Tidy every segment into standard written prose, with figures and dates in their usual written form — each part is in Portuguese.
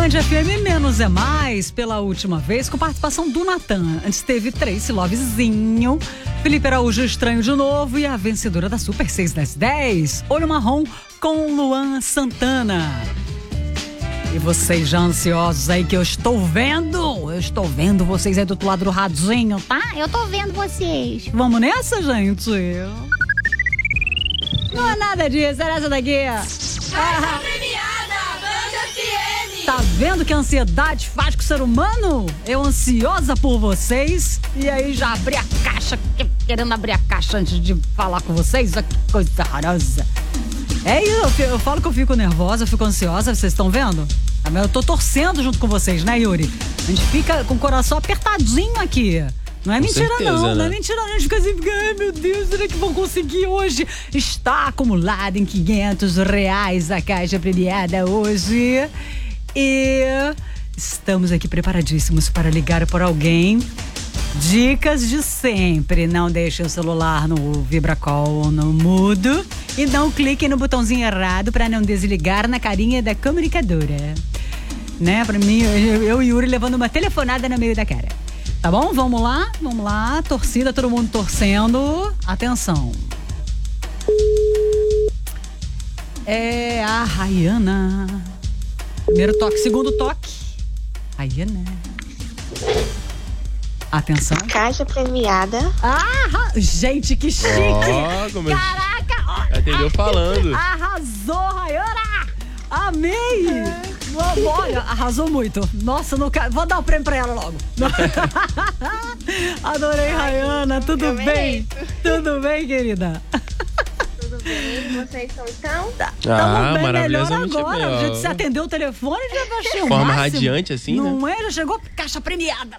Band FM Menos é Mais, pela última vez, com participação do Natan. Antes teve Tracy Lovezinho, Felipe Araújo Estranho de novo e a vencedora da Super 6 das 10, Olho Marrom com Luan Santana. E vocês já ansiosos aí que eu estou vendo vocês aí do outro lado do radinho, tá? Eu tô vendo vocês. Vamos nessa, gente? Não é nada disso, era essa daqui. Tá vendo que a ansiedade faz com o ser humano? Eu ansiosa por vocês. E aí já abri a caixa, querendo abrir a caixa antes de falar com vocês. Olha que coisa horrorosa. É isso, eu falo que eu fico nervosa, eu fico ansiosa, vocês estão vendo? Eu tô torcendo junto com vocês, né, Yuri? A gente fica com o coração apertadinho aqui. Não é mentira, certeza, não. né? Não é mentira, não. A gente fica assim, ai meu Deus, será que vão conseguir hoje? Está acumulado em R$500 a caixa premiada hoje. E estamos aqui preparadíssimos para ligar por alguém. Dicas de sempre: não deixem o celular no vibracol ou no mudo e não cliquem no botãozinho errado para não desligar na carinha da comunicadora, né? Para mim, eu e Yuri levando uma telefonada no meio da cara. Tá bom? Vamos lá, torcida, todo mundo torcendo. Atenção. É a Rayana. Primeiro toque, segundo toque. Rayana. Atenção. Caixa premiada. Ah, gente, que chique! Como Caraca! atendeu falando. Arrasou, Rayana! Amei! Olha, arrasou muito. Nossa, vou dar o prêmio pra ela logo. Adorei, Rayana. Tudo bem? Tudo bem, querida? Tudo bem? Vocês estão? Ah, bem, melhor maravilhosamente agora. bem, ó. A gente se atendeu o telefone e já achei o Forma máximo. radiante assim, Não né? é? Já chegou caixa premiada.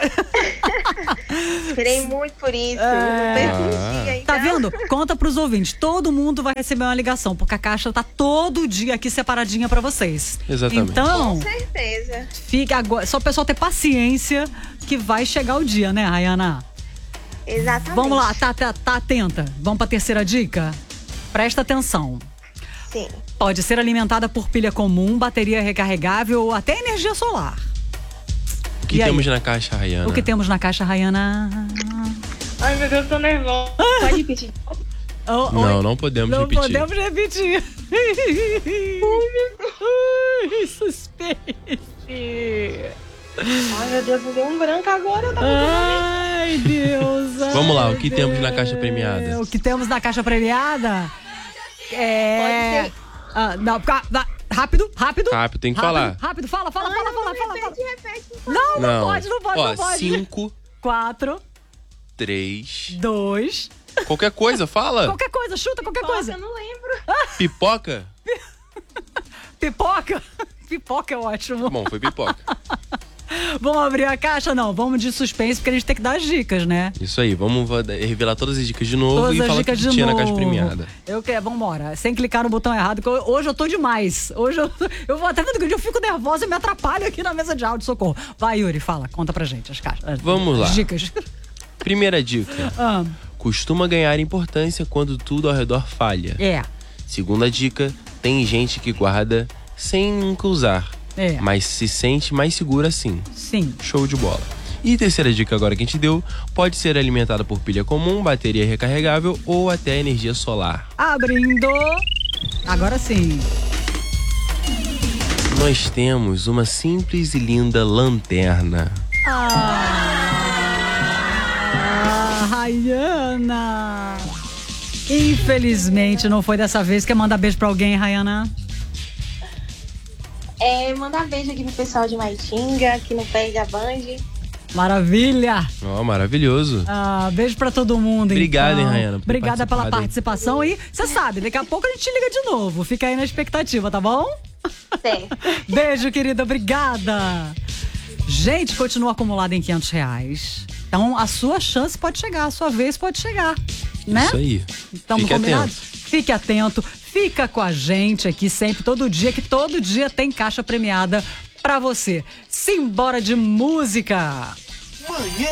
Esperei muito por isso. Não perco um dia, então. Tá vendo? Conta pros ouvintes. Todo mundo vai receber uma ligação, porque a caixa tá todo dia aqui separadinha pra vocês. Exatamente. Então, Com certeza. fica agora. Só o pessoal ter paciência que vai chegar o dia, né, Rayana? Exatamente. Vamos lá, tá atenta. Vamos pra terceira dica? Presta atenção. Sim. Pode ser alimentada por pilha comum, bateria recarregável ou até energia solar. O que E aí? temos na caixa, Rayana? O que temos na caixa, Rayana? Ai, meu Deus, tô nervosa. Pode repetir? Não podemos Não repetir. podemos repetir. Ai, suspense. Ai, meu Deus, me deu um branco agora. Ai, Deus. Vamos lá, ai, o que temos na caixa premiada? O que temos na caixa premiada é... Pode ser. Não, rápido. Rápido, tem que falar. Rápido, fala. Repete. Não pode. Ó, 5, 4, 3. 2. Qualquer coisa, fala. Qualquer coisa, chuta qualquer Nossa, coisa. eu não lembro. Pipoca? Pipoca. Pipoca é ótimo. Bom, foi pipoca. Vamos abrir a caixa? Não, vamos de suspense, porque a gente tem que dar as dicas, né? Isso aí, vamos revelar todas as dicas de novo Todas e as falar o dicas que de tinha novo. na caixa premiada. Eu quero, vambora. Sem clicar no botão errado, que hoje eu tô demais. Hoje eu vou até vendo que eu fico nervosa e me atrapalho aqui na mesa de áudio, socorro. Vai, Yuri, fala, conta pra gente as caixas. Vamos lá. As dicas. Primeira dica. Costuma ganhar importância quando tudo ao redor falha. É. Segunda dica, tem gente que guarda sem nunca usar. É. Mas se sente mais segura assim. Sim. Show de bola. E terceira dica agora que a gente deu, pode ser alimentada por pilha comum, bateria recarregável ou até energia solar. Abrindo. Agora sim. Nós temos uma simples e linda lanterna. Rayana. Infelizmente não foi dessa vez. Quer mandar beijo pra alguém, Rayana? Mandar beijo aqui pro pessoal de Maitinga, que não perde a Band. Maravilha! Ó, maravilhoso. Beijo pra todo mundo. Obrigado, então. hein, Rayana, por ter Obrigada pela participado, hein? participação. E você sabe, daqui a pouco a gente liga de novo. Fica aí na expectativa, tá bom? Certo. Beijo, querida. Obrigada. Gente, continua acumulado em R$500. Então, a sua chance pode chegar, a sua vez pode chegar, né? Isso aí. Estamos Fique combinados? atento. Fique atento. Fica com a gente aqui sempre, todo dia, que todo dia tem caixa premiada pra você. Simbora de música.